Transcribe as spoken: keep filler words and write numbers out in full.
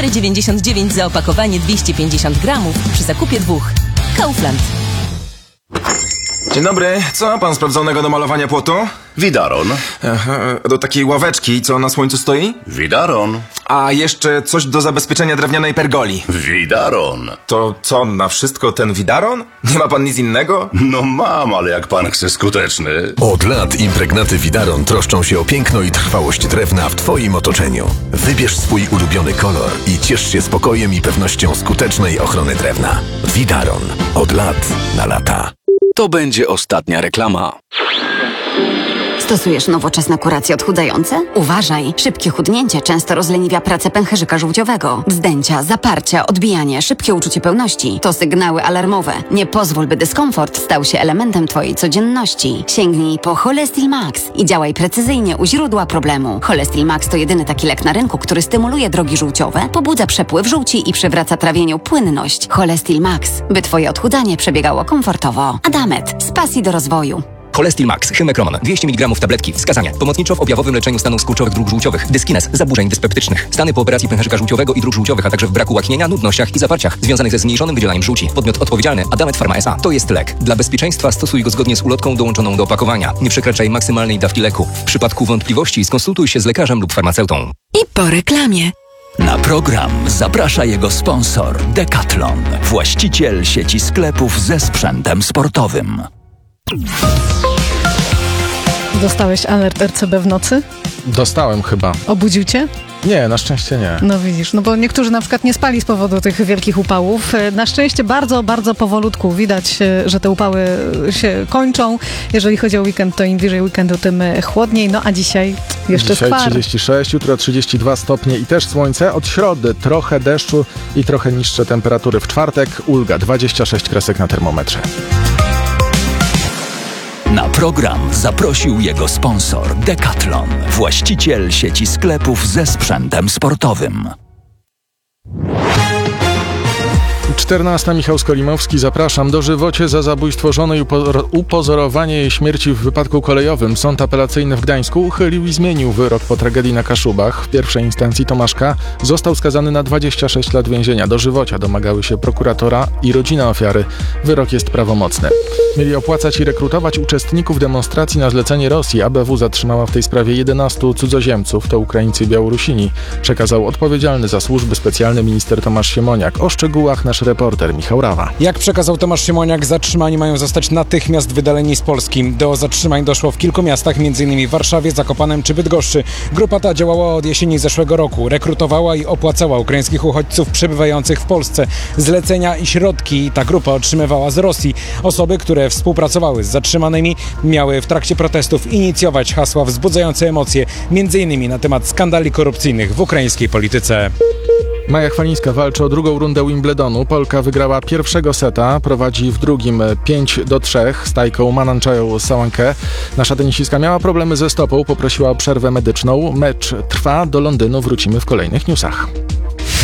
cztery dziewięćdziesiąt dziewięć za opakowanie dwieście pięćdziesiąt gramów przy zakupie dwóch. Kaufland. Dzień dobry, co ma pan sprawdzonego do malowania płotu? Widaron. Aha, do takiej ławeczki, co na słońcu stoi? Widaron. A jeszcze coś do zabezpieczenia drewnianej pergoli. Widaron. To co, na wszystko ten widaron? Nie ma pan nic innego? No mam, ale jak pan chce skuteczny. Od lat impregnaty Widaron troszczą się o piękno i trwałość drewna w twoim otoczeniu. Wybierz swój ulubiony kolor i ciesz się spokojem i pewnością skutecznej ochrony drewna. Widaron. Od lat na lata. To będzie ostatnia reklama. Stosujesz nowoczesne kuracje odchudzające? Uważaj! Szybkie chudnięcie często rozleniwia pracę pęcherzyka żółciowego. Wzdęcia, zaparcia, odbijanie, szybkie uczucie pełności to sygnały alarmowe. Nie pozwól, by dyskomfort stał się elementem twojej codzienności. Sięgnij po Cholestil Max i działaj precyzyjnie u źródła problemu. Cholestil Max to jedyny taki lek na rynku, który stymuluje drogi żółciowe, pobudza przepływ żółci i przywraca trawieniu płynność. Cholestil Max, by twoje odchudzanie przebiegało komfortowo. Adamet, z pasji do rozwoju. Cholestil Max, Hymekroman, dwieście miligramów tabletki. Wskazania. Pomocniczo w objawowym leczeniu stanów skurczowych dróg żółciowych. Dyskines, zaburzeń dyspeptycznych. Stany po operacji pęcherzyka żółciowego i dróg żółciowych, a także w braku łaknienia, nudnościach i zaparciach związanych ze zmniejszonym wydzielaniem żółci. Podmiot odpowiedzialny Adamet Pharma S A. To jest lek. Dla bezpieczeństwa stosuj go zgodnie z ulotką dołączoną do opakowania. Nie przekraczaj maksymalnej dawki leku. W przypadku wątpliwości skonsultuj się z lekarzem lub farmaceutą. I po reklamie. Na program zaprasza jego sponsor Decathlon, właściciel sieci sklepów ze sprzętem sportowym. Dostałeś alert R C B w nocy? Dostałem chyba. Obudził cię? Nie, na szczęście nie. No widzisz, no bo niektórzy na przykład nie spali z powodu tych wielkich upałów. Na szczęście bardzo, bardzo powolutku widać, że te upały się kończą. Jeżeli chodzi o weekend, to im bliżej weekendu, tym chłodniej. No a dzisiaj jeszcze dzisiaj skwar. trzydzieści sześć, jutro trzydzieści dwa stopnie i też słońce. Od środy trochę deszczu i trochę niższe temperatury. W czwartek ulga, dwadzieścia sześć kresek na termometrze. Na program zaprosił jego sponsor Decathlon, właściciel sieci sklepów ze sprzętem sportowym. czternasta Michał Skolimowski, zapraszam. Dożywocie za zabójstwo żony i upozorowanie jej śmierci w wypadku kolejowym. Sąd apelacyjny w Gdańsku uchylił i zmienił wyrok po tragedii na Kaszubach. W pierwszej instancji Tomaszka został skazany na dwadzieścia sześć lat więzienia. Dożywocia domagały się prokuratora i rodzina ofiary. Wyrok jest prawomocny. Mieli opłacać i rekrutować uczestników demonstracji na zlecenie Rosji. A B W zatrzymała w tej sprawie jedenastu cudzoziemców, to Ukraińcy i Białorusini. Przekazał odpowiedzialny za służby specjalne minister Tomasz Siemoniak. O szczegółach nasz reporter Michał Rawa. Jak przekazał Tomasz Siemoniak, zatrzymani mają zostać natychmiast wydaleni z Polski. Do zatrzymań doszło w kilku miastach, m.in. w Warszawie, Zakopanem czy Bydgoszczy. Grupa ta działała od jesieni zeszłego roku. Rekrutowała i opłacała ukraińskich uchodźców przebywających w Polsce. Zlecenia i środki ta grupa otrzymywała z Rosji. Osoby, które współpracowały z zatrzymanymi, miały w trakcie protestów inicjować hasła wzbudzające emocje, m.in. na temat skandali korupcyjnych w ukraińskiej polityce. Maja Chwalińska walczy o drugą rundę Wimbledonu. Polka wygrała pierwszego seta, prowadzi w drugim pięć do trzech z Tajką Mananczają Sałankę. Nasza tenisistka miała problemy ze stopą, poprosiła o przerwę medyczną. Mecz trwa, do Londynu wrócimy w kolejnych newsach.